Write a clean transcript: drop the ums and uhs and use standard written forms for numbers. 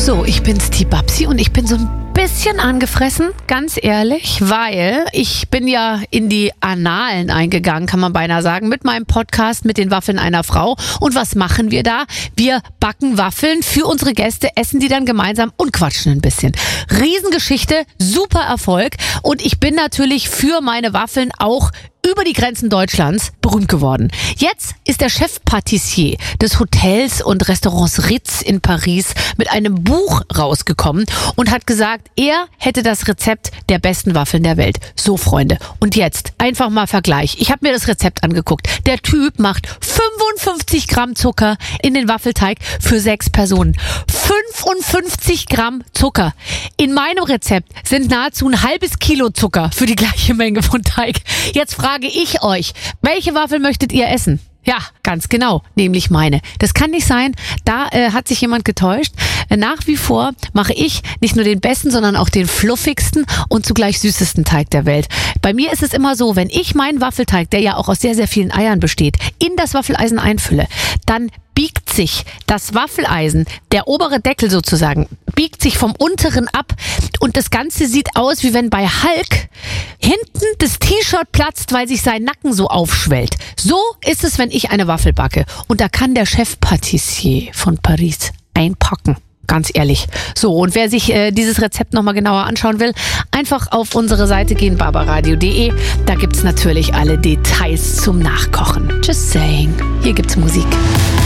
So, ich bin's, die Babsi, und ich bin so ein bisschen angefressen, ganz ehrlich, weil ich bin ja in die Annalen eingegangen, kann man beinahe sagen, mit meinem Podcast mit den Waffeln einer Frau. Und was machen wir da? Wir backen Waffeln für unsere Gäste, essen die dann gemeinsam und quatschen ein bisschen. Riesengeschichte, super Erfolg, und ich bin natürlich für meine Waffeln auch über die Grenzen Deutschlands berühmt geworden. Jetzt ist der Chefpatissier des Hotels und Restaurants Ritz in Paris mit einem Buch rausgekommen und hat gesagt, er hätte das Rezept der besten Waffeln der Welt. So, Freunde, und jetzt einfach mal Vergleich. Ich habe mir das Rezept angeguckt. Der Typ macht 55 Gramm Zucker in den Waffelteig für 6 Personen. 55 Gramm Zucker. In meinem Rezept sind nahezu ein halbes Kilo Zucker für die gleiche Menge von Teig. Jetzt frage ich euch, welche Waffel möchtet ihr essen? Ja, ganz genau, nämlich meine. Das kann nicht sein, da hat sich jemand getäuscht. Nach wie vor mache ich nicht nur den besten, sondern auch den fluffigsten und zugleich süßesten Teig der Welt. Bei mir ist es immer so, wenn ich meinen Waffelteig, der ja auch aus sehr, sehr vielen Eiern besteht, in das Waffeleisen einfülle, dann biegt sich das Waffeleisen, der obere Deckel sozusagen, biegt sich vom unteren ab, und das Ganze sieht aus, wie wenn bei Hulk hinten das T-Shirt platzt, weil sich sein Nacken so aufschwellt. So ist es, wenn ich eine Waffel backe. Und da kann der Chefpatissier von Paris einpacken. Ganz ehrlich. So, und wer sich dieses Rezept nochmal genauer anschauen will, einfach auf unsere Seite gehen, barbaradio.de. Da gibt's natürlich alle Details zum Nachkochen. Just saying. Hier gibt's Musik.